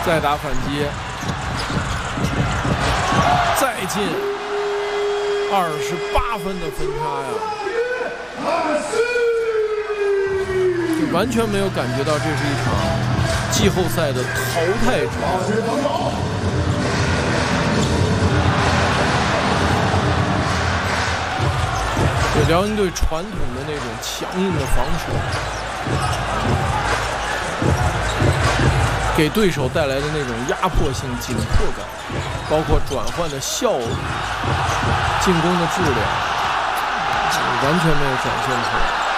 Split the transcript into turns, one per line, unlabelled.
再打反击，再进28分的分差呀！就完全没有感觉到这是一场季后赛的淘汰战。对辽宁队传统的那种强硬的防守，给对手带来的那种压迫性、紧迫感，包括转换的效率、进攻的质量，完全没有展现出来。